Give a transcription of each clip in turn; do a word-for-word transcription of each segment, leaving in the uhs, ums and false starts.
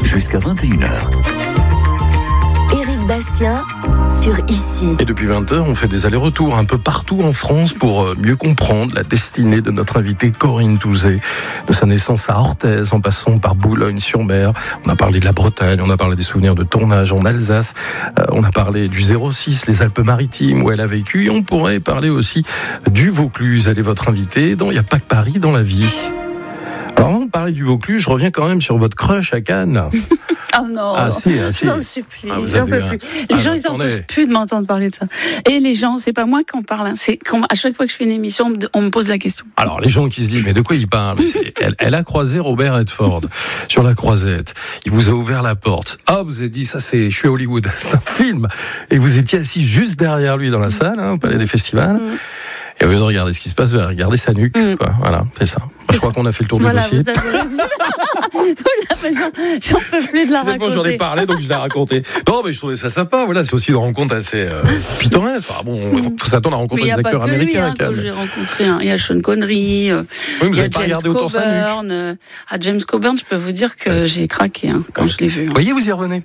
jusqu'à vingt et une heures. Éric Bastien sur Ici. Et depuis vingt heures, on fait des allers-retours un peu partout en France pour mieux comprendre la destinée de notre invitée Corinne Touzé. De sa naissance à Orthez, en passant par Boulogne-sur-Mer. On a parlé de la Bretagne, on a parlé des souvenirs de tournage en Alsace. Euh, on a parlé du zéro six, les Alpes-Maritimes, où elle a vécu. Et on pourrait parler aussi du Vaucluse. Elle est votre invitée dans Il n'y a pas que Paris dans la vie. Alors, avant de parler du Vaucluse, je reviens quand même sur votre crush à Cannes. Oh non, ah, si, ah, si. j'en supplie, ah, j'en peux plus. Les ah, gens, ils n'en peuvent plus de m'entendre parler de ça. Et les gens, c'est pas moi qui en parle, hein. C'est quand, à chaque fois que je fais une émission, on me, on me pose la question. Alors, les gens qui se disent, mais de quoi il parle? elle, elle a croisé Robert Redford sur la croisette. Il vous a ouvert la porte. Ah, vous avez dit, ça c'est, je suis à Hollywood, c'est un film. Et vous étiez assis juste derrière lui dans la salle, hein, au Palais des Festivals. Mm. Et au lieu de regarder ce qui se passe, vous allez regarder sa nuque, mm. quoi. Voilà, c'est ça. Je crois qu'on a fait le tour voilà, du dossier. Vous avez raison. J'en, j'en peux plus de la raconter. Moi, j'en ai parlé, donc je l'ai raconté. Non, mais je trouvais ça sympa. Voilà, c'est aussi une rencontre assez euh, pittoresque. Enfin, bon, faut s'attendre à rencontrer des acteurs américains. Il y a pas que lui, hein, que j'ai rencontré. Hein. Il y a Sean Connery, euh, oui, il y a James Coburn. Euh, à James Coburn, je peux vous dire que ouais. j'ai craqué hein, quand ouais. je l'ai vu. Hein. Vous voyez, vous y revenez.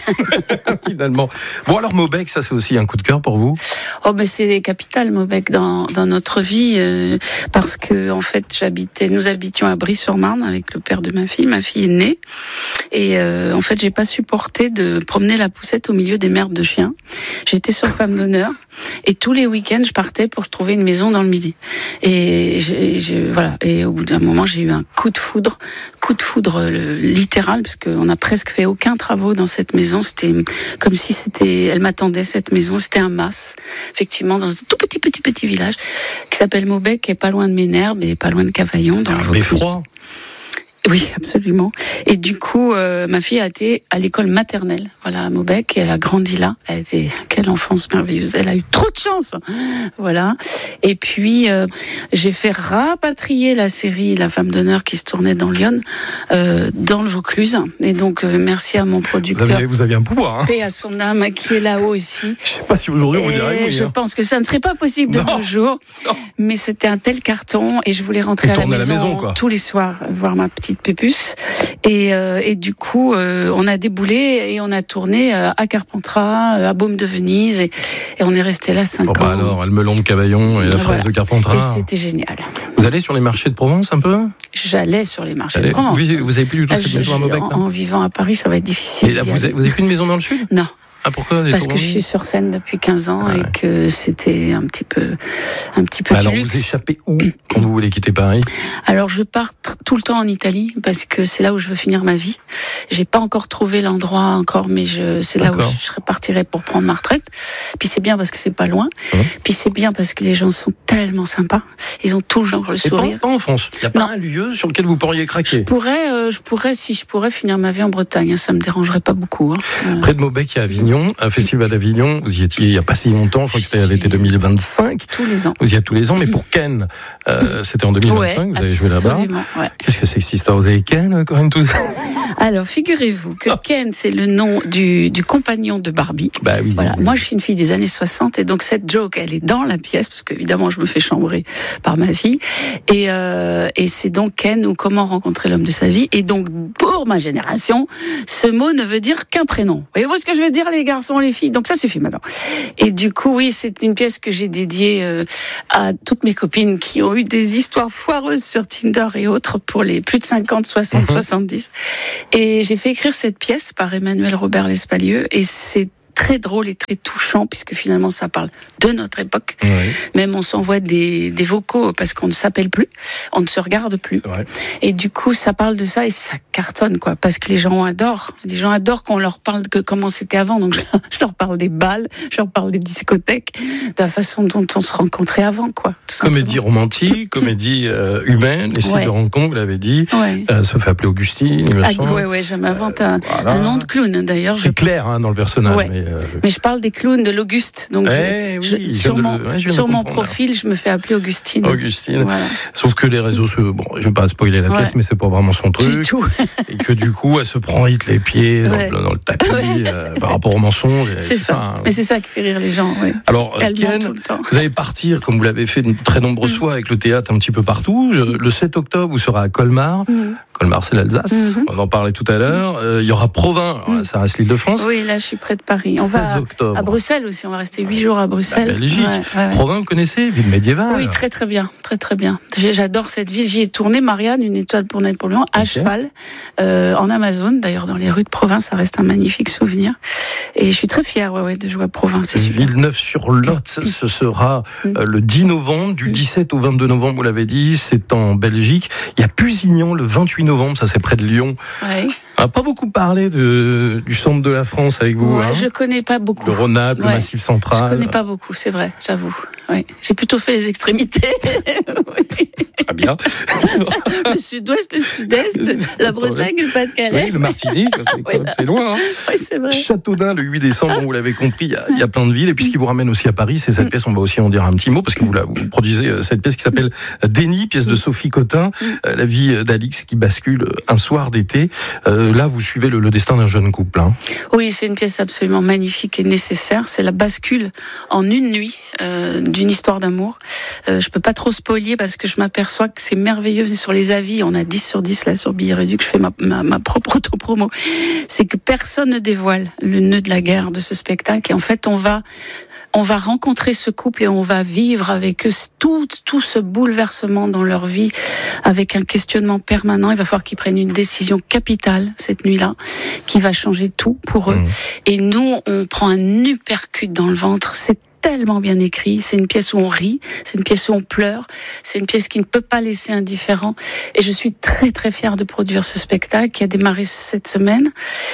Finalement. Bon, alors Maubec, ça c'est aussi un coup de cœur pour vous? Oh, ben c'est capital, Maubec, dans, dans notre vie, euh, parce que en fait, j'habitais, nous habitions à Brie-sur-Marne avec le père de ma fille. Ma fille est née. Et euh, en fait, j'ai pas supporté de promener la poussette au milieu des merdes de chiens. J'étais sur Femme d'honneur et tous les week-ends, je partais pour trouver une maison dans le Midi. Et j'ai, j'ai, voilà. Et au bout d'un moment, j'ai eu un coup de foudre, coup de foudre le, littéral, parce qu'on a presque fait aucun travaux dans cette maison. C'était comme si c'était, elle m'attendait cette maison. C'était un mas, effectivement, dans un tout petit petit petit village qui s'appelle Maubec, qui est pas loin de Ménherbe et pas loin de Cavaillon. Dans un beffroi. Oui, absolument. Et du coup, euh, ma fille a été à l'école maternelle, voilà, à Maubec, et elle a grandi là. Elle était, quelle enfance merveilleuse. Elle a eu trop de chance. Voilà. Et puis, euh, j'ai fait rapatrier la série La Femme d'honneur qui se tournait dans Lyon, euh, dans le Vaucluse. Et donc, euh, merci à mon producteur. Vous aviez, vous aviez un pouvoir, hein. Paix à son âme, qui est là-haut aussi. Je sais pas si aujourd'hui on vous dirait oui. Je hein. pense que ça ne serait pas possible de nos jours. Non. Mais c'était un tel carton et je voulais rentrer à la, maison, à la maison quoi. Tous les soirs, voir ma petite Pépus et, euh, et du coup euh, on a déboulé et on a tourné euh, à Carpentras, euh, à Baume de Venise et, et on est resté là cinq bon, ans. Bah alors, le melon de Cavaillon et la fraise voilà. de Carpentras. Et c'était génial. Vous allez sur les marchés de Provence un peu? J'allais sur les marchés allez. de Provence. Vous, vous avez plus du tout cette maison à Maubec? En, en vivant à Paris, ça va être difficile. Et là, vous avez, vous avez plus une maison dans le sud? Non. Ah, pourquoi? Parce que je suis sur scène depuis quinze ans ah ouais. et que c'était un petit peu, un petit peu. Bah alors, luxe. Vous échappez où quand vous voulez quitter Paris? Alors, je pars t- tout le temps en Italie parce que c'est là où je veux finir ma vie. J'ai pas encore trouvé l'endroit encore, mais je, c'est D'accord. là où je, je repartirai pour prendre ma retraite. Puis c'est bien parce que c'est pas loin. Hum. Puis c'est bien parce que les gens sont tellement sympas. Ils ont toujours le sourire. Et pas, pas en France. Il y a pas non. un lieu sur lequel vous pourriez craquer. Je pourrais, euh, je pourrais, si je pourrais finir ma vie en Bretagne, ça me dérangerait pas beaucoup. Hein. Euh... Près de Maubec, il y a Avignon. Un festival d'Avignon, vous y étiez il n'y a pas si longtemps, je crois que c'était à l'été deux mille vingt-cinq. Tous les ans. Vous y êtes tous les ans, mais pour Ken, euh, c'était en deux mille vingt-cinq, ouais, vous avez joué là-bas. Ouais. Qu'est-ce que c'est que cette histoire? Vous avez Ken, Corinne Touzé? Alors, figurez-vous que Ken, c'est le nom du, du compagnon de Barbie. Bah oui. Voilà. Moi, je suis une fille des années soixante, et donc cette joke, elle est dans la pièce, parce qu'évidemment, je me fais chambrer par ma fille. Et, euh, et c'est donc Ken, ou comment rencontrer l'homme de sa vie. Et donc, pour ma génération, ce mot ne veut dire qu'un prénom. Voyez-vous ce que je veux dire, les garçons, les filles? Donc ça suffit maintenant. Et du coup, oui, c'est une pièce que j'ai dédiée euh, à toutes mes copines qui ont eu des histoires foireuses sur Tinder et autres pour les plus de cinquante, soixante, mmh. soixante-dix. Et j'ai fait écrire cette pièce par Emmanuel Robert Lespalieux et c'est très drôle et très touchant puisque finalement ça parle de notre époque. Oui. Même on s'envoie des, des vocaux parce qu'on ne s'appelle plus, on ne se regarde plus. Et du coup ça parle de ça et ça cartonne quoi, parce que les gens adorent. Les gens adorent qu'on leur parle de comment c'était avant. Donc je, je leur parle des balles, je leur parle des discothèques, de la façon dont on se rencontrait avant quoi. Comédie romantique, comédie euh, humaine, et ouais. de rencontre, vous l'avez dit. Ouais. Euh, ça fait appeler Augustine, il me ah, semble. Ouais ouais, je m'invente un, euh, voilà. un nom de clown d'ailleurs. C'est clair hein, dans le personnage. Ouais. Mais Euh... Mais je parle des clowns de l'Auguste. Donc eh, je, oui, je, sur de, mon, ouais, sur mon profil, je me fais appeler Augustine. Augustine. Voilà. Sauf que les réseaux, se... bon, je vais pas spoiler la ouais. pièce, mais c'est pas vraiment son truc. Du tout. Et que du coup, elle se prend vite les pieds ouais. dans, le, dans le tapis ouais. euh, par rapport au mensonge. C'est, c'est ça. ça hein. Mais c'est ça qui fait rire les gens. Ouais. Alors, elle Ken, tout le temps. Vous allez partir, comme vous l'avez fait de très nombreuses mmh. fois avec le théâtre un petit peu partout. Je, le sept octobre, vous serez à Colmar. Mmh. Colmar, c'est l'Alsace. Mmh. On en parlait tout à l'heure. Euh, il y aura Provins. Alors, ça reste l'Île-de-France. Oui, là, je suis près de Paris. On va octobre. À Bruxelles aussi. On va rester huit jours à Bruxelles. La Belgique. Ouais, ouais. Provins, vous connaissez, ville médiévale. Oui, très très bien, très très bien. J'adore cette ville. J'y ai tourné, Marianne, une étoile pour Napoléon, à okay. cheval, euh, en Amazone. D'ailleurs, dans les rues de Provins, ça reste un magnifique souvenir. Et je suis très fière, ouais, ouais, de jouer à Provins. C'est super. Villeneuve-sur-Lot, ce sera euh, le dix novembre, du dix-sept au vingt-deux novembre. Vous l'avez dit, c'est en Belgique. Il y a Pusignan le vingt-huit novembre. Ça, c'est près de Lyon. Ouais. On n'a pas beaucoup parlé de, du centre de la France avec vous. Ouais, hein. Je ne connais pas beaucoup. Le Rhône-Alpes, ouais. le Massif central. Je ne connais pas beaucoup, c'est vrai, j'avoue. Ouais. J'ai plutôt fait les extrémités. oui. Très bien. Le sud-ouest, le sud-est, la Bretagne, le Pas-de-Calais. Oui, le Martinique, c'est, oui, bah. c'est loin. Hein. Oui, c'est vrai. Châteaudun, le huit décembre, bon, vous l'avez compris, il y, a, il y a plein de villes. Et puis ce qui vous ramène aussi à Paris, c'est cette pièce, on va aussi en dire un petit mot, parce que vous, la, vous produisez cette pièce qui s'appelle Déni, pièce de Sophie Cotin, la vie d'Alix qui bascule un soir d'été. Euh, là, vous suivez le, le destin d'un jeune couple. Hein. Oui, c'est une pièce absolument magnifique et nécessaire. C'est la bascule en une nuit euh, d'une histoire d'amour. Euh, je peux pas trop spoiler parce que je m'aperçois que c'est merveilleux. Sur les avis, on a dix sur dix là sur Billet Réduc. Je fais ma, ma, ma propre auto-promo. C'est que personne ne dévoile le nœud de la guerre de ce spectacle. Et en fait, on va on va rencontrer ce couple et on va vivre avec eux tout, tout ce bouleversement dans leur vie, avec un questionnement permanent. Il va falloir qu'ils prennent une décision capitale cette nuit-là, qui va changer tout pour eux. Mmh. Et nous, on prend un uppercut dans le ventre. C'est tellement bien écrit, c'est une pièce où on rit, c'est une pièce où on pleure, c'est une pièce qui ne peut pas laisser indifférent. Et je suis très très fière de produire ce spectacle qui a démarré cette semaine.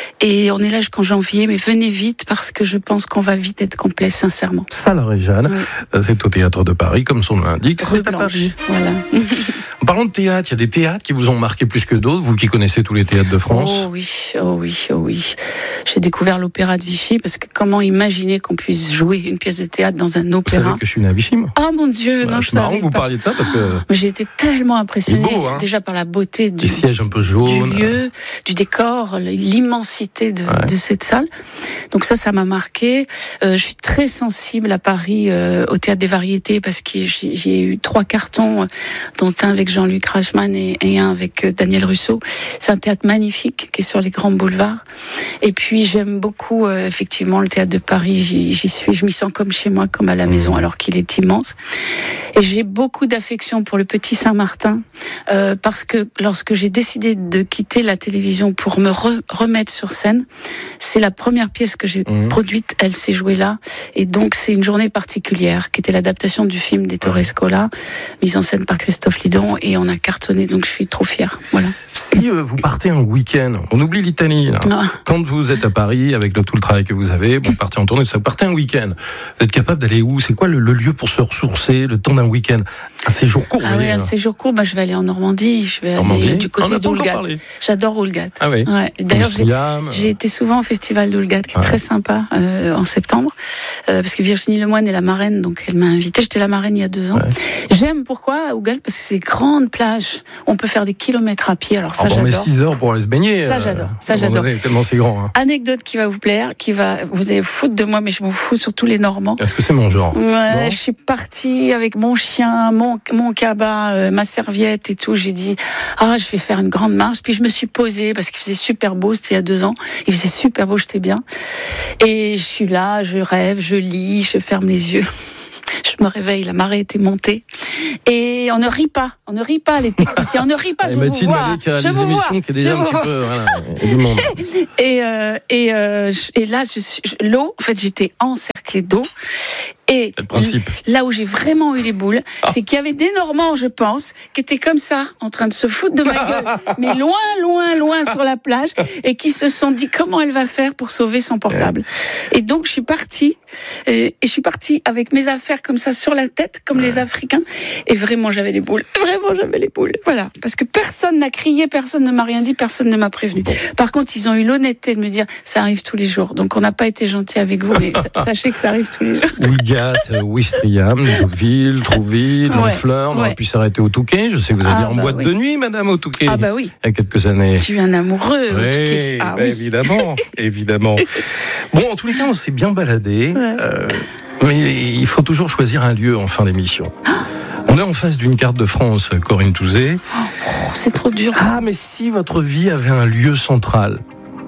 Et on est là jusqu'en janvier, mais venez vite parce que je pense qu'on va vite être complet, sincèrement. Salle Réjane, oui. C'est au Théâtre de Paris, comme son nom l'indique. Rue Blanche, voilà. En parlant de théâtre, il y a des théâtres qui vous ont marqué plus que d'autres, vous qui connaissez tous les théâtres de France. Oh oui, oh oui, oh oui. J'ai découvert l'Opéra de Vichy parce que comment imaginer qu'on puisse jouer une pièce de théâtre dans un opéra. Vous savez que je suis né à Vichy, moi. Oh mon Dieu, bah, non, je savais pas. C'est marrant que vous parliez de ça parce que. Mais j'ai été tellement impressionnée beau, hein. déjà par la beauté du, des sièges un peu jaunes, du lieu, du décor, l'immensité de, ouais. de cette salle. Donc ça, ça m'a marqué. Euh, je suis très sensible à Paris, euh, au Théâtre des Variétés, parce que j'ai, j'ai eu trois cartons, dont un avec Jean-Luc Reichmann et, et un avec Daniel Russo. C'est un théâtre magnifique qui est sur les grands boulevards. Et puis j'aime beaucoup euh, effectivement le Théâtre de Paris. J'y, j'y suis, je m'y sens comme chez moi, comme à la maison, alors qu'il est immense. Et j'ai beaucoup d'affection pour le Petit Saint-Martin, euh, parce que lorsque j'ai décidé de quitter la télévision pour me re- remettre sur scène, c'est la première pièce que j'ai mmh. produite, elle s'est jouée là. Et donc c'est une journée particulière, qui était l'adaptation du film d'Ettore Scola, mise en scène par Christophe Lidon, et on a cartonné, donc je suis trop fière. Voilà. Si euh, vous partez un week-end, on oublie l'Italie, là. Ah. Quand vous êtes à Paris, avec le, tout le travail que vous avez, vous partez en tournée, ça, vous partez un week-end, vous êtes capable d'aller où? C'est quoi le, le lieu pour se ressourcer, le temps d'un week-end? Un séjour court, Ah oui, un séjour court, bah, je vais aller en Normandie, je vais Normandie. aller du côté d'Oulgat. J'adore Oulgat. Ah oui. Ouais. D'ailleurs, j'ai, j'ai été souvent au festival d'Oulgat, qui est ouais. très sympa, euh, en septembre, euh, parce que Virginie Lemoine est la marraine, donc elle m'a invitée. J'étais la marraine il y a deux ans. Ouais. J'aime pourquoi Oulgat? Parce que c'est des grandes plages, on peut faire des kilomètres à pied, alors ça, oh, j'adore. On met six heures pour aller se baigner. Ça, j'adore. Ça, j'adore. Donné, tellement c'est grand. Hein. Anecdote qui va vous plaire, qui va, vous allez foutre de moi, mais je m'en fous, surtout les Normands. Est-ce que c'est mon genre? Ouais, bon. Je suis partie avec mon chien, mon, mon cabas, euh, ma serviette et tout. J'ai dit, ah, je vais faire une grande marche. Puis je me suis posée parce qu'il faisait super beau, c'était il y a deux ans. Il faisait super beau, j'étais bien. Et je suis là, je rêve, je lis, je ferme les yeux. Je me réveille, la marée était montée. Et on ne rit pas, on ne rit pas les techniciens, on ne rit pas, je vous vois. Je vous vois. Qui est déjà un petit peu, voilà, et du monde. Et, euh, et, euh, et là, je suis, l'eau, en fait, j'étais encerclée d'eau. Et le principe. Là où j'ai vraiment eu les boules, ah. c'est qu'il y avait des Normands, je pense, qui étaient comme ça, en train de se foutre de ma gueule, mais loin, loin, loin sur la plage, et qui se sont dit comment elle va faire pour sauver son portable. Ouais. Et donc je suis partie, et je suis partie avec mes affaires comme ça sur la tête, comme ouais. les Africains, et vraiment j'avais les boules, vraiment j'avais les boules. Voilà, parce que personne n'a crié, personne ne m'a rien dit, personne ne m'a prévenu. Bon. Par contre, ils ont eu l'honnêteté de me dire ça arrive tous les jours. Donc on n'a pas été gentil avec vous, mais sachez que ça arrive tous les jours. Ouigat, Ouistreham, Deauville, Trouville, Honfleur, ouais, on aurait ouais. pu s'arrêter au Touquet. Je sais que vous alliez ah, en bah boîte oui. de nuit, madame, au Touquet. Ah bah oui. Il y a quelques années. Tu es un amoureux oui, au Touquet. Ah, bah, oui, évidemment, évidemment. Bon, en tous les cas, on s'est bien baladé. Ouais. Euh, mais il faut toujours choisir un lieu en fin d'émission. On est en face d'une carte de France, Corinne Touzé. Oh, c'est trop dur. Ah, mais si votre vie avait un lieu central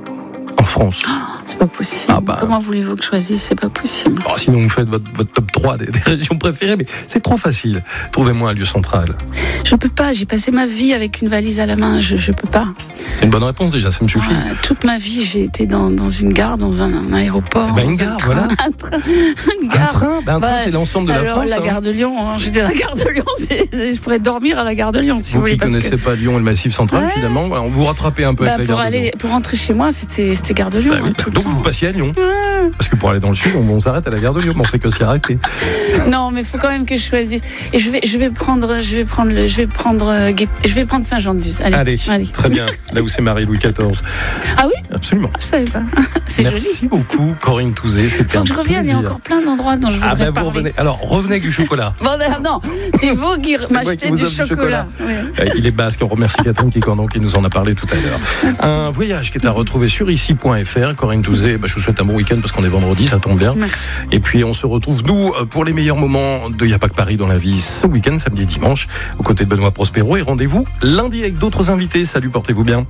en France. Oh, c'est pas possible. Ah bah, comment voulez-vous que je choisisse ? C'est pas possible. Oh, sinon, vous faites votre, votre top trois des, des régions préférées, mais c'est trop facile. Trouvez-moi un lieu central. Je peux pas. J'ai passé ma vie avec une valise à la main. Je, je peux pas. C'est une bonne réponse déjà, ça me suffit. Euh, toute ma vie, j'ai été dans, dans une gare, dans un, un aéroport. Eh ben, une gare, un train, voilà. Un train. Une gare. Un train, ben, un train ouais. c'est l'ensemble de la Alors, France. La hein. gare de Lyon. Hein. J'étais à la gare de Lyon. C'est, c'est, je pourrais dormir à la gare de Lyon, si vous, vous voulez. Vous qui ne connaissez que... pas Lyon et le Massif Central, ouais. finalement, voilà, on vous rattrapez un peu bah, avec pour la gare aller, de Lyon. Pour rentrer chez moi, c'était, c'était gare de Lyon. Bah, oui. hein, tout Donc le vous temps. passiez à Lyon. Ouais. Parce que pour aller dans le sud, on, on s'arrête à la gare de Lyon, mais on fait que s'y arrêter. Non, mais il faut quand même que je choisisse. Et je vais, je vais prendre, je vais prendre, le, je vais prendre, je vais prendre Saint-Jean-de-Luz. Allez, allez, allez, très bien. Là où c'est Marie-Louis quatorze. Ah oui ? Absolument. Je savais pas. C'est Merci joli. Merci beaucoup, Corinne Touzé. C'était Faut un que je revienne. plaisir. Il y a encore plein d'endroits dont je voudrais ah ben parler. Vous revenez. Alors revenez avec du chocolat. Bon, non, c'est vous qui m'achetez du, du chocolat. Oui. Il est basque. On remercie Catherine Kikandon qui nous en a parlé tout à l'heure. Merci. Un voyage qui est à retrouver sur ici point f r. Corinne Touzé, bah, je vous souhaite un bon week-end parce qu'on est vendredi, ça tombe bien. Merci. Et puis on se retrouve nous pour les meilleurs moments de Y a pas que Paris dans la vie ce week-end, samedi et dimanche, aux côtés de Benoît Prospero. Et rendez-vous lundi avec d'autres invités. Salut, portez-vous bien.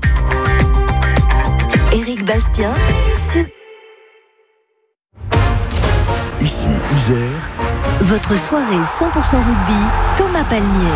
Éric Bastien. Sur... Ici, Isère. Votre soirée cent pour cent rugby, Thomas Palmier.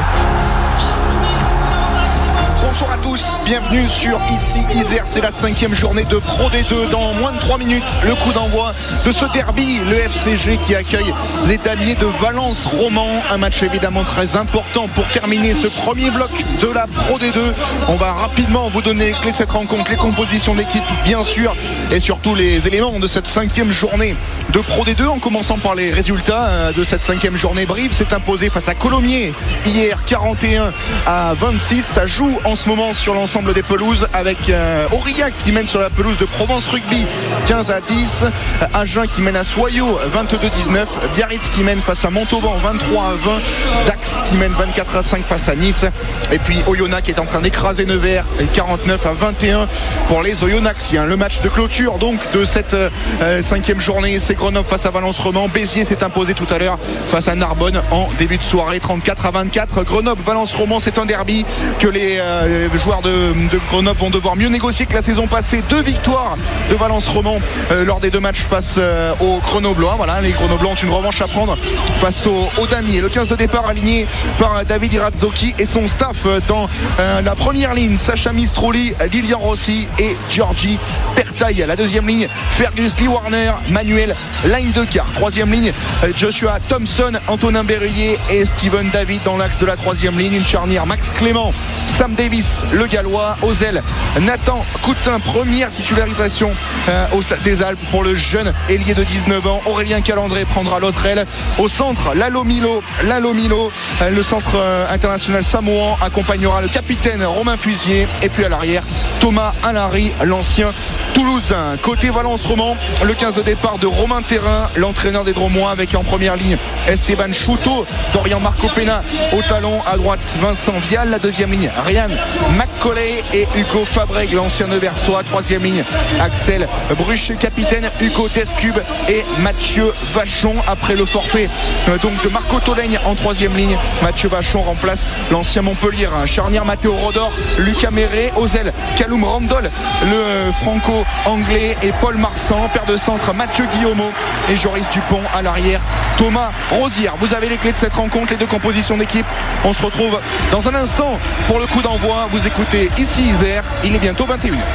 Bonsoir à tous, bienvenue sur Ici Isère, c'est la cinquième journée de Pro D deux. Dans moins de trois minutes, le coup d'envoi de ce derby, le F C G qui accueille les Damiers de Valence Roman. Un match évidemment très important pour terminer ce premier bloc de la Pro D deux. On va rapidement vous donner les clés de cette rencontre, les compositions d'équipe bien sûr, et surtout les éléments de cette cinquième journée de Pro D deux, en commençant par les résultats de cette cinquième journée. Brive s'est imposé face à Colomiers hier quarante et un à vingt-six. Ça joue en ce moment sur l'ensemble des pelouses avec euh, Aurillac qui mène sur la pelouse de Provence Rugby quinze à dix, Agen qui mène à Soyaux vingt-deux à dix-neuf, Biarritz qui mène face à Montauban vingt-trois à vingt, Dax qui mène vingt-quatre à cinq face à Nice, et puis Oyonnax qui est en train d'écraser Nevers quarante-neuf à vingt et un pour les Oyonnaxiens. Le match de clôture donc de cette euh, cinquième journée, c'est Grenoble face à Valence-Roman. Béziers s'est imposé tout à l'heure face à Narbonne en début de soirée trente-quatre à vingt-quatre. Grenoble-Valence-Roman, c'est un derby que les euh, les joueurs de, de Grenoble vont devoir mieux négocier que la saison passée. Deux victoires de Valence Roman euh, lors des deux matchs face euh, aux Grenoblois. Voilà, les Grenoblois ont une revanche à prendre face aux, aux Damiers. Le quinze de départ aligné par euh, David Irazzoki et son staff euh, dans euh, la première ligne, Sacha Mistroli, Lilian Rossi et Georgi Pertaille. La deuxième ligne, Fergus Lee Warner, Manuel Lindecar. Troisième ligne, euh, Joshua Thompson, Antonin Berruyer et Steven David dans l'axe de la troisième ligne. Une charnière, Max Clément, Sam Davis, le Gallois. Aux ailes, Nathan Coutin, première titularisation euh, au Stade des Alpes pour le jeune ailier de dix-neuf ans. Aurélien Calandré prendra l'autre aile. Au centre, Lalo Milo, Lalo Milo, euh, le centre euh, international samoan accompagnera le capitaine Romain Fusier. Et puis à l'arrière, Thomas Alary, l'ancien toulousain. Côté Valence Roman, le quinze de départ de Romain Terrain, l'entraîneur des Dromois, avec en première ligne Esteban Chouto, Dorian Marco Pena au talon, à droite Vincent Vial. La deuxième ligne, Ryan McCauley et Hugo Fabreg, l'ancien Neversois. Troisième ligne, Axel Bruchet, capitaine, Hugo Descube et Mathieu Vachon. Après le forfait euh, donc de Marco Tolègne en troisième ligne, Mathieu Vachon remplace l'ancien Montpellier. Charnière, Matteo Rodor, Lucas Méré. Aux ailes, Callum Randall, le franco-anglais, et Paul Marsan. Paire de centre, Mathieu Guillaumeau et Joris Dupont. À l'arrière, Thomas Rosière. Vous avez les clés de cette rencontre, les deux compositions d'équipe. On se retrouve dans un instant pour le coup d'envoi. Vous écoutez Ici Isère, il est bientôt vingt et une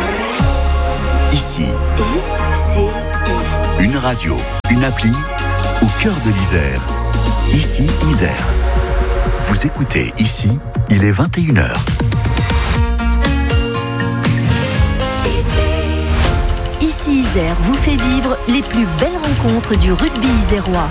heures. Ici, I C I. une radio, une appli, au cœur de l'Isère. Ici, Isère. Vous écoutez Ici, il est vingt et une heures. Ici Isère vous fait vivre les plus belles rencontres du rugby isérois.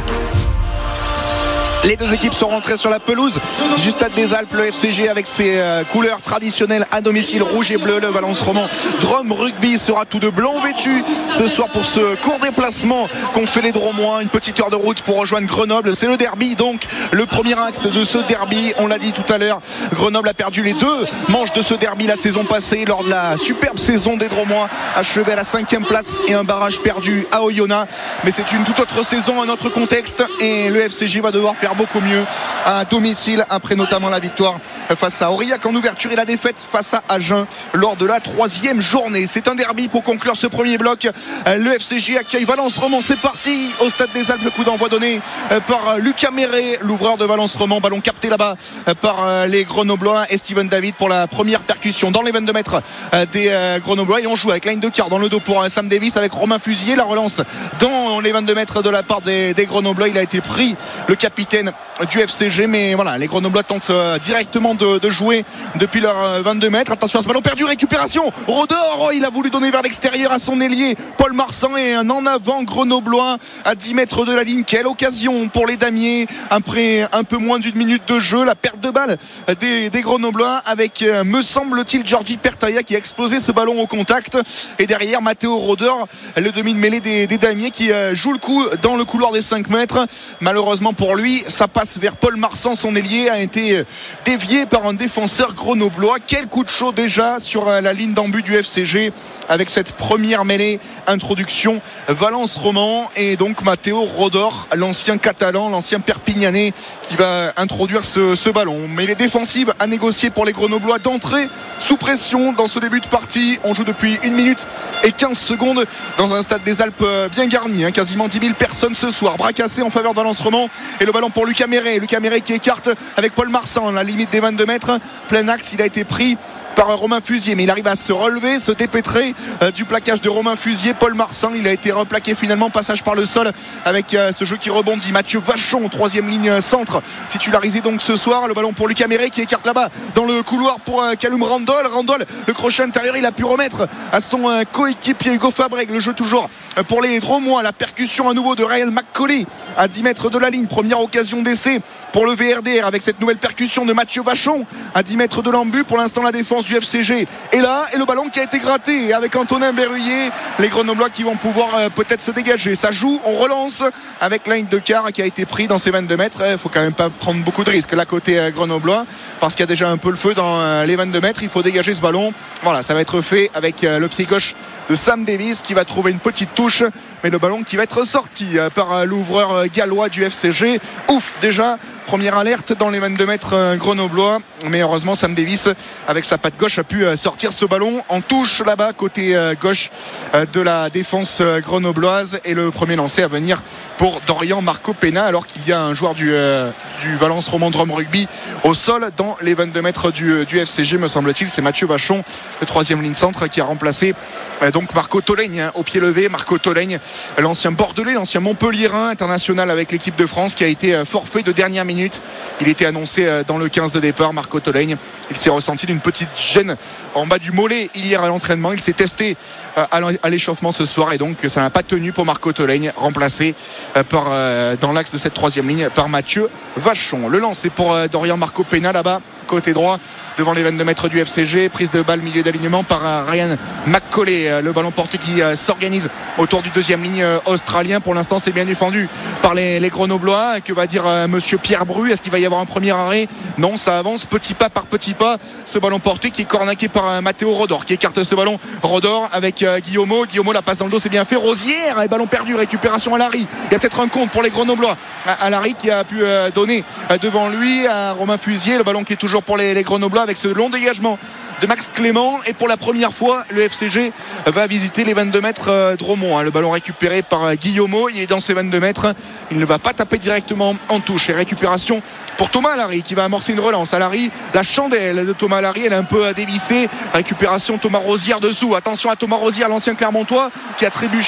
Les deux équipes sont rentrées sur la pelouse du Stade des Alpes, le F C G avec ses euh, couleurs traditionnelles à domicile, rouge et bleu. Le Valence Roman Drôme Rugby sera tout de blanc vêtu ce soir pour ce court déplacement qu'ont fait les Dromois. Une petite heure de route pour rejoindre Grenoble. C'est le derby, donc le premier acte de ce derby. On l'a dit tout à l'heure, Grenoble a perdu les deux manches de ce derby la saison passée lors de la superbe saison des Dromois, achevé à la cinquième place et un barrage perdu à Oyonnax. Mais c'est une toute autre saison, un autre contexte, et le F C G va devoir faire beaucoup mieux à domicile après notamment la victoire face à Aurillac en ouverture et la défaite face à Agen lors de la troisième journée. C'est un derby pour conclure ce premier bloc. Le F C G accueille Valence Roman. C'est parti au Stade des Alpes. Le coup d'envoi donné par Lucas Méré, l'ouvreur de Valence Roman. Ballon capté là-bas par les Grenoblois et Steven David pour la première percussion dans les vingt-deux mètres des Grenoblois. Et on joue avec ligne de quart dans le dos pour Sam Davis avec Romain Fusier. La relance dans les vingt-deux mètres de la part des, des Grenoblois. Il a été pris, le capitaine du F C G, mais voilà, les Grenoblois tentent euh, directement de, de jouer depuis leurs euh, vingt-deux mètres. Attention à ce ballon perdu, récupération. Rodor, oh, il a voulu donner vers l'extérieur à son ailier Paul Marsan, et un en avant Grenoblois à dix mètres de la ligne. Quelle occasion pour les Damiers après un peu moins d'une minute de jeu. La perte de balle des, des Grenoblois avec, euh, me semble-t-il, Georgi Pertaya qui a explosé ce ballon au contact, et derrière Matteo Rodor, le demi de mêlée des, des Damiers, qui euh, joue le coup dans le couloir des cinq mètres. Malheureusement pour lui, ça passe vers Paul Marsan. Son ailier a été dévié par un défenseur grenoblois. Quel coup de chaud déjà sur la ligne d'en but du F C G avec cette première mêlée. Introduction Valence Roman, et donc Matteo Rodor, l'ancien catalan, l'ancien perpignanais, qui va introduire ce, ce ballon. Mais les défensives à négocier pour les Grenoblois d'entrée sous pression dans ce début de partie. On joue depuis une minute et quinze secondes dans un Stade des Alpes bien garni, hein, quasiment dix mille personnes ce soir. Bras cassé en faveur de Valence Roman, et le ballon pour Lucas Méré. Lucas Méré qui écarte avec Paul Marsan, la limite des vingt-deux mètres, plein axe. Il a été pris par Romain Fusier, mais il arrive à se relever, se dépêtrer euh, du plaquage de Romain Fusier. Paul Marsan, il a été replaqué finalement, passage par le sol avec euh, ce jeu qui rebondit. Mathieu Vachon, troisième ligne centre, titularisé donc ce soir. Le ballon pour Lucas Méré qui écarte là-bas dans le couloir pour euh, Callum Randall. Randall, le crochet intérieur, il a pu remettre à son euh, coéquipier Hugo Fabreg. Le jeu toujours euh, pour les Dromois. La percussion à nouveau de Ryan McCauley à dix mètres de la ligne. Première occasion d'essai pour le V R D R avec cette nouvelle percussion de Mathieu Vachon à dix mètres de l'embut. Pour l'instant, la défense du F C G est là, et le ballon qui a été gratté avec Antonin Berruyer. Les Grenoblois qui vont pouvoir euh, peut-être se dégager. Ça joue, on relance avec ligne de quart qui a été pris dans ces vingt-deux mètres. Il faut quand même pas prendre beaucoup de risques là côté euh, Grenoblois, parce qu'il y a déjà un peu le feu dans euh, les vingt-deux mètres. Il faut dégager ce ballon. Voilà, ça va être fait avec euh, le pied gauche de Sam Davis qui va trouver une petite touche, mais le ballon qui va être sorti euh, par euh, l'ouvreur euh, gallois du F C G. Ouf, déjà première alerte dans les vingt-deux mètres euh, grenoblois, mais heureusement Sam Davis avec sa patte gauche a pu euh, sortir ce ballon en touche là-bas côté euh, gauche euh, de la défense euh, grenobloise, et le premier lancé à venir pour Dorian Marco Pena, alors qu'il y a un joueur du, euh, du Valence Roman Drôme Rugby au sol dans les vingt-deux mètres du, du F C G, me semble-t-il. C'est Mathieu Vachon, le troisième ligne centre, qui a remplacé euh, donc Marco Tolègne hein, au pied levé. Marco Tolègne, l'ancien Bordelais, l'ancien Montpellierin international avec l'équipe de France, qui a été euh, forfait de dernière minute. Il était annoncé euh, dans le quinze de départ. Marco Tolègne, il s'est ressenti d'une petite gêne en bas du mollet hier à l'entraînement. Il s'est testé euh, à l'échauffement ce soir, et donc ça n'a pas tenu pour Marco Tolègne, remplacé euh, par, euh, dans l'axe de cette troisième ligne par Mathieu Vachon. Le lance est pour euh, Dorian Marco Pena là-bas côté droit devant les vingt-deux mètres du F C G. Prise de balle milieu d'alignement par Ryan McCauley. Le ballon porté qui s'organise autour du deuxième ligne australien. Pour l'instant, c'est bien défendu par les, les Grenoblois. Que va dire monsieur Pierre Bru? Est-ce qu'il va y avoir un premier arrêt? Non, ça avance petit pas par petit pas. Ce ballon porté qui est cornaqué par Matteo Rodor qui écarte ce ballon. Rodor avec Guillaumeau. Guillaumeau, la passe dans le dos, c'est bien fait. Rosière, et ballon perdu. Récupération à Larry. Il y a peut-être un compte pour les Grenoblois. À Larry qui a pu donner devant lui à Romain Fusier. Le ballon qui est toujours pour les, les Grenoblois avec ce long dégagement de Max Clément, et pour la première fois le F C G va visiter les vingt-deux mètres euh, Dromont. Le ballon récupéré par euh, Guillaumeau, il est dans ses vingt-deux mètres, il ne va pas taper directement en touche. Et récupération pour Thomas Alary qui va amorcer une relance. Alary, la chandelle de Thomas Alary, elle est un peu dévissée. Récupération Thomas Rosière dessous. Attention à Thomas Rosière, l'ancien Clermontois, qui a trébuché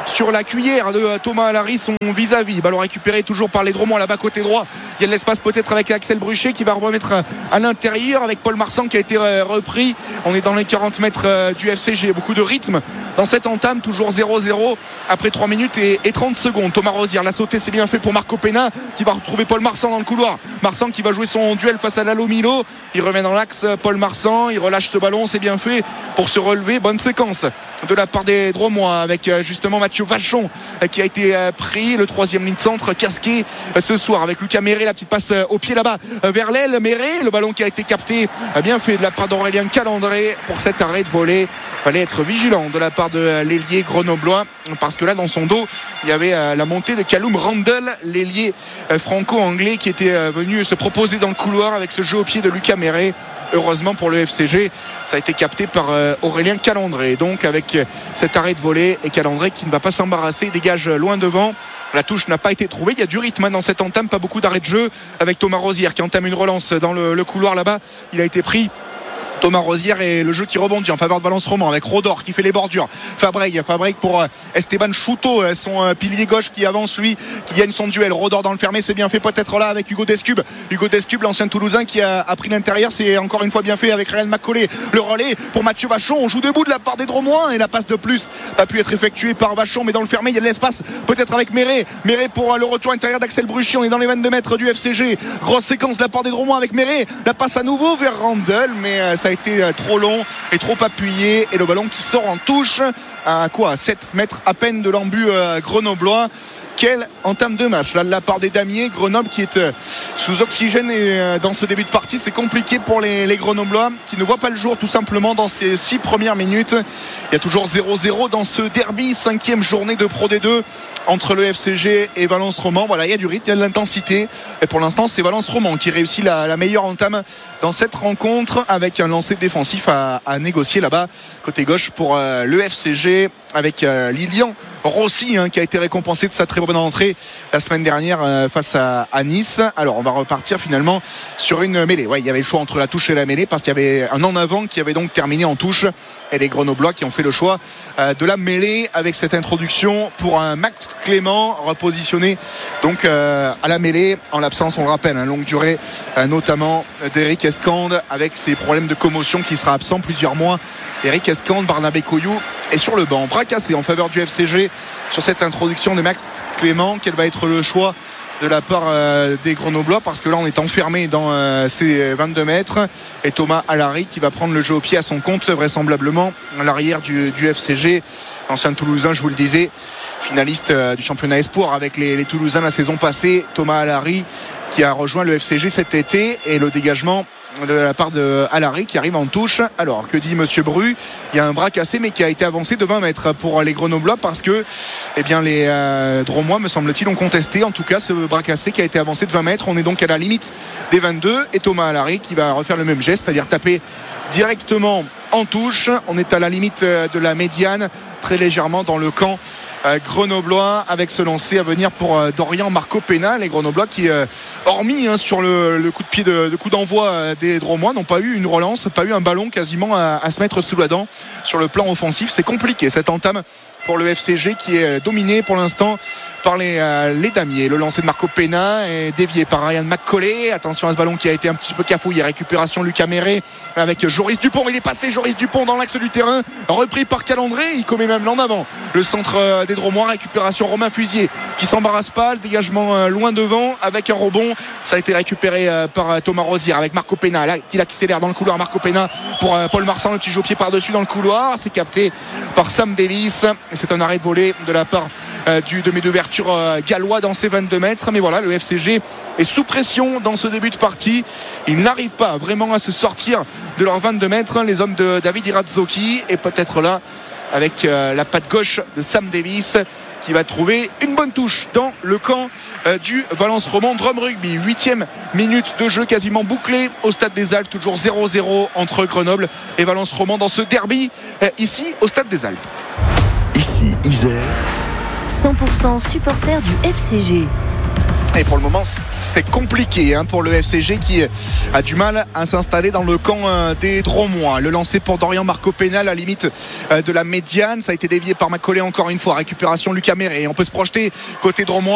sur la cuillère de Thomas Alary, son vis-à-vis. Ballon récupéré toujours par les Dromois là-bas côté droit. Il y a de l'espace peut-être avec Axel Bruchet qui va remettre à l'intérieur avec Paul Marsan qui a été repris. On est dans les quarante mètres du F C G. Beaucoup de rythme dans cette entame, toujours zéro zéro après trois minutes et trente secondes. Thomas Rosière l'a sauté, c'est bien fait pour Marco Pena qui va retrouver Paul Marsan dans le couloir. Marsan qui va jouer son duel face à Lalo Milo. Il remet dans l'axe Paul Marsan, il relâche ce ballon, c'est bien fait pour se relever. Bonne séquence de la part des Dromois avec justement Mathieu Vachon qui a été pris, le troisième ligne de centre casqué ce soir avec Lucas Méré, la petite passe au pied là-bas vers l'aile. Méré, le ballon qui a été capté, bien fait de la part d'Aurélien Calandré pour cet arrêt de volée. Il fallait être vigilant de la part de l'ailier grenoblois parce que là dans son dos il y avait la montée de Callum Randall, l'ailier franco-anglais qui était venu se proposer dans le couloir avec ce jeu au pied de Lucas Méré. Heureusement pour le F C G, ça a été capté par Aurélien Calandré. Donc avec cet arrêt de volée et Calandré qui ne va pas s'embarrasser, dégage loin devant. La touche n'a pas été trouvée. Il y a du rythme dans cette entame, pas beaucoup d'arrêts de jeu avec Thomas Rosière qui entame une relance dans le, le couloir là-bas. Il a été pris. Thomas Rosière et le jeu qui rebondit en faveur de Valence Roman avec Rodor qui fait les bordures. Fabreg, Fabreg pour Esteban Chouto, son pilier gauche qui avance lui, qui gagne son duel. Rodor dans le fermé, c'est bien fait peut-être là avec Hugo Descubes. Hugo Descubes, l'ancien Toulousain qui a, a pris l'intérieur, c'est encore une fois bien fait avec Ryan McCauley. Le relais pour Mathieu Vachon, on joue debout de la part des Dromois et la passe de plus a pu être effectuée par Vachon, mais dans le fermé il y a de l'espace peut-être avec Méré. Méré pour le retour intérieur d'Axel Bruchy, on est dans les vingt-deux mètres du F C G. Grosse séquence de la part des Dromois avec Méré. La passe à nouveau vers Randall, mais ça a été trop long et trop appuyé et le ballon qui sort en touche à quoi sept mètres à peine de l'embut euh, grenoblois. Quelle entame de match là de la part des damiers. Grenoble qui est euh, sous oxygène et euh, dans ce début de partie c'est compliqué pour les, les Grenoblois qui ne voient pas le jour tout simplement dans ces six premières minutes. Il y a toujours zéro zéro dans ce derby, cinquième journée de Pro D deux entre le F C G et Valence Roman. Voilà, il y a du rythme, il y a de l'intensité et pour l'instant c'est Valence Roman qui réussit la, la meilleure entame dans cette rencontre avec un lancer défensif à, à négocier là-bas côté gauche pour euh, le F C G avec euh, Lilian Rossi hein, qui a été récompensé de sa très bonne entrée la semaine dernière euh, face à, à Nice. Alors on va repartir finalement sur une mêlée. Ouais, il y avait le choix entre la touche et la mêlée parce qu'il y avait un en avant qui avait donc terminé en touche et les Grenoblois qui ont fait le choix euh, de la mêlée avec cette introduction pour un Max Clément repositionné donc euh, à la mêlée en l'absence, on le rappelle, hein, longue durée euh, notamment d'Eric Escande avec ses problèmes de commotion qui sera absent plusieurs mois. Eric Escande, Barnabé Coyou est sur le banc. Bras cassé en faveur du F C G sur cette introduction de Max Clément. Quel va être le choix de la part euh, des Grenoblois parce que là on est enfermé dans euh, ces vingt-deux mètres et Thomas Alary qui va prendre le jeu au pied à son compte vraisemblablement à l'arrière du, du F C G, ancien Toulousain je vous le disais, finaliste euh, du championnat Espoir avec les, les Toulousains la saison passée. Thomas Alary qui a rejoint le F C G cet été et le dégagement de la part de Alary qui arrive en touche. Alors que dit Monsieur Bru, il y a un bras cassé mais qui a été avancé de vingt mètres pour les Grenoblois parce que eh bien, les euh, Dromois me semble-t-il ont contesté en tout cas ce bras cassé qui a été avancé de vingt mètres. On est donc à la limite des vingt-deux et Thomas Alary qui va refaire le même geste, c'est-à-dire taper directement en touche. On est à la limite de la médiane, très légèrement dans le camp Euh, grenoblois avec ce lancer à venir pour euh, Dorian Marco Pena. Les Grenoblois qui euh, hormis hein, sur le, le coup de pied de, de coup d'envoi euh, des Dromois n'ont pas eu une relance, pas eu un ballon quasiment à, à se mettre sous la dent sur le plan offensif. C'est compliqué cette entame pour le F C G qui est dominé pour l'instant par les, euh, les damiers. Le lancer de Marco Pena est dévié par Ryan McCauley. Attention à ce ballon qui a été un petit peu cafouillé. Récupération Lucas Méré avec Joris Dupont. Il est passé Joris Dupont dans l'axe du terrain, repris par Calandré. Il commet même l'en avant. Le centre euh, des Dromois. Récupération Romain Fusier qui s'embarrasse pas. Le dégagement euh, loin devant avec un rebond. Ça a été récupéré euh, par euh, Thomas Rosière avec Marco Pena. Là, qui accélère dans le couloir. Marco Pena pour euh, Paul Marsan. Le petit jeu au pied par-dessus dans le couloir. C'est capté par Sam Davis. Et c'est un arrêt de volée de la part euh, du demi d'ouverture euh, gallois dans ses vingt-deux mètres. Mais voilà, le F C G est sous pression dans ce début de partie. Ils n'arrivent pas vraiment à se sortir de leurs vingt-deux mètres. Les hommes de David Irazzoki et peut-être là avec euh, la patte gauche de Sam Davis qui va trouver une bonne touche dans le camp euh, du Valence Roman Drum Rugby. Huitième minute de jeu quasiment bouclée au Stade des Alpes, toujours zéro zéro entre Grenoble et Valence Roman dans ce derby euh, ici au Stade des Alpes. Ici Isère, cent pour cent supporters du F C G. Et pour le moment, c'est compliqué hein, pour le F C G qui a du mal à s'installer dans le camp des Dromois. Le lancer pour Dorian Marco pénal à la limite de la médiane. Ça a été dévié par Macaulay encore une fois. Récupération Lucas Meret. On peut se projeter côté Dromois.